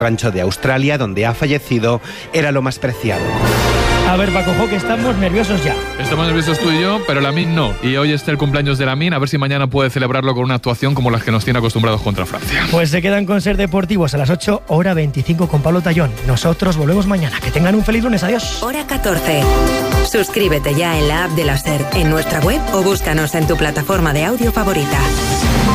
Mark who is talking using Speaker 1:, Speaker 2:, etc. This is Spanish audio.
Speaker 1: rancho de Australia, donde ha fallecido, era lo más preciado.
Speaker 2: A ver, Paco, que estamos nerviosos ya.
Speaker 3: Estamos nerviosos tú y yo, pero Lamine no. Y hoy es el cumpleaños de Lamine, a ver si mañana puede celebrarlo con una actuación como las que nos tiene acostumbrados contra Francia.
Speaker 2: Pues se quedan con Ser Deportivos a las 8:25 con Pablo Tallón. Nosotros volvemos mañana. Que tengan un feliz lunes. Adiós.
Speaker 4: Hora 14. Suscríbete ya en la app de la Ser, en nuestra web o búscanos en tu plataforma de audio favorita.